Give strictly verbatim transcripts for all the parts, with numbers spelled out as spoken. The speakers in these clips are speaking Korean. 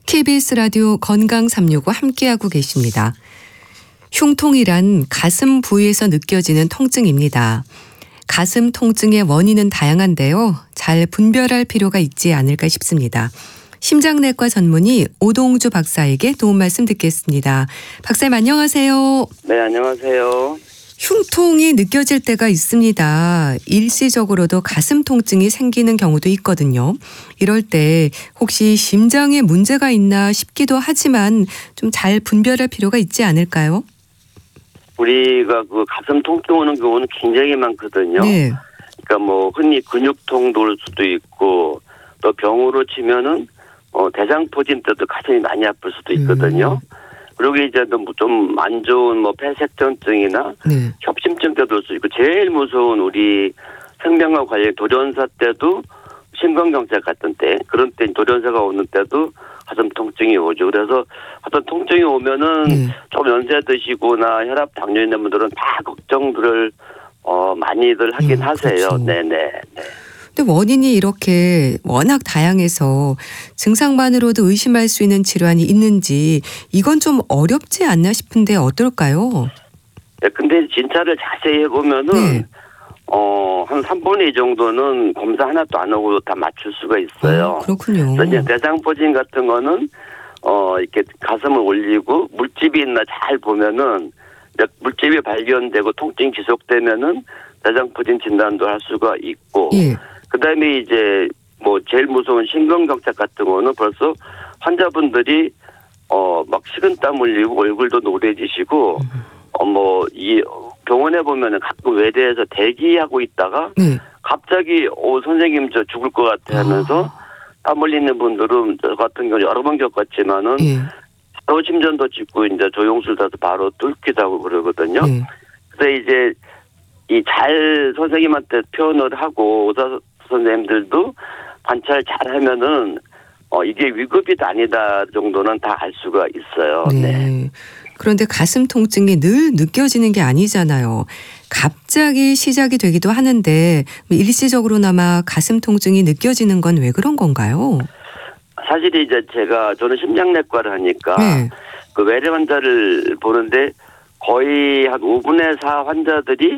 케이비에스 라디오 건강 삼육오 함께하고 계십니다. 흉통이란 가슴 부위에서 느껴지는 통증입니다. 가슴 통증의 원인은 다양한데요. 잘 분별할 필요가 있지 않을까 싶습니다. 심장내과 전문의 오동주 박사에게 도움 말씀 듣겠습니다. 박사님 안녕하세요. 네, 안녕하세요. 흉통이 느껴질 때가 있습니다. 일시적으로도 가슴 통증이 생기는 경우도 있거든요. 이럴 때 혹시 심장에 문제가 있나 싶기도 하지만 좀 잘 분별할 필요가 있지 않을까요? 우리가 그 가슴 통증 오는 경우는 굉장히 많거든요. 네. 그러니까 뭐 흔히 근육통도 올 수도 있고 또 병으로 치면은 어 대장포진 때도 가슴이 많이 아플 수도 있거든요. 음. 그리고 이제 좀 안 좋은 뭐 폐색전증이나 네. 협심증 때도 올 수 있고 제일 무서운 우리 생명과 관련 돌연사 때도 심근경색 같은 때 그런 때 돌연사가 오는 때도 가슴 통증이 오죠. 그래서 어떤 통증이 오면은 네. 좀 연세 드시거나 혈압 당뇨 있는 분들은 다 걱정들을 어 많이들 하긴 음, 하세요. 그렇죠. 네네. 네. 근데 원인이 이렇게 워낙 다양해서 증상만으로도 의심할 수 있는 질환이 있는지 이건 좀 어렵지 않나 싶은데 어떨까요? 네, 근데 진찰을 자세히 해보면은 네. 어, 한 삼분의 이 정도는 검사 하나도 안 하고 다 맞출 수가 있어요. 아, 그렇군요. 그래서 이제 대장포진 같은 거는 어, 이렇게 가슴을 올리고 물집이 있나 잘 보면은 물집이 발견되고 통증이 지속되면은 대장포진 진단도 할 수가 있고 예. 그다음에 이제 뭐 제일 무서운 심근경색 같은 거는 벌써 환자분들이 어 막 식은땀 흘리고 얼굴도 노래지시고 음. 어 뭐 이 병원에 보면은 가끔 외대에서 대기하고 있다가 네. 갑자기 오 선생님 저 죽을 것 같아 하면서 아. 땀 흘리는 분들은 저 같은 경우 여러 번 겪었지만은 네. 바로 심전도 찍고 이제 조영술 다서 바로 뚫기도 하고 그러거든요. 네. 그래서 이제 이 잘 선생님한테 표현을 하고 의사 선생님들도 관찰 잘 하면은 어 이게 위급이다 아니다 정도는 다 알 수가 있어요. 네. 네. 그런데 가슴 통증이 늘 느껴지는 게 아니잖아요. 갑자기 시작이 되기도 하는데 일시적으로나마 가슴 통증이 느껴지는 건 왜 그런 건가요? 사실 이제 제가 저는 심장내과를 하니까 네. 그 외래 환자를 보는데 거의 한 오분의 사 환자들이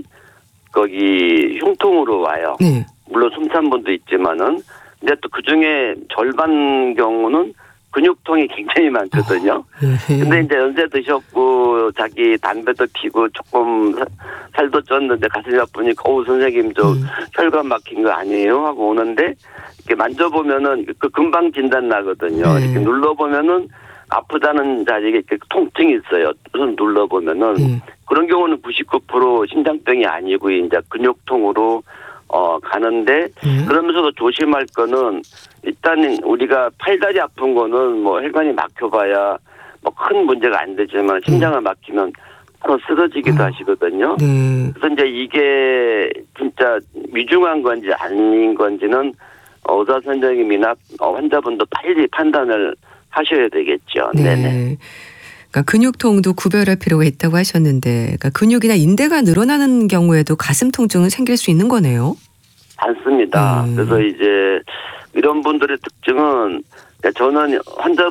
거기 흉통으로 와요. 네. 물론 숨찬 분도 있지만은 근데 또 그 중에 절반 경우는 근육통이 굉장히 많거든요. 근데 이제 연세 드셨고 자기 담배도 피고 조금 살도 쪘는데 가슴이 아프니까 어우 선생님 저 음. 혈관 막힌 거 아니에요 하고 오는데 이렇게 만져보면은 그 금방 진단 나거든요. 네. 이렇게 눌러보면은 아프다는 자리에 이렇게 통증이 있어요. 손 눌러보면은 음. 그런 경우는 구십구 퍼센트 심장병이 아니고 이제 근육통으로 어 가는데 음. 그러면서도 조심할 거는 일단 우리가 팔다리 아픈 거는 뭐 혈관이 막혀봐야 뭐 큰 문제가 안 되지만 심장을 막히면 바로 쓰러지기도 어. 하시거든요. 네. 그래서 이제 이게 진짜 위중한 건지 아닌 건지는 의사 선생님이나 환자분도 빨리 판단을 하셔야 되겠죠. 네. 네네. 그러니까 근육통도 구별할 필요가 있다고 하셨는데 그러니까 근육이나 인대가 늘어나는 경우에도 가슴 통증은 생길 수 있는 거네요? 않습니다. 음. 그래서 이제 이런 분들의 특징은 저는 환자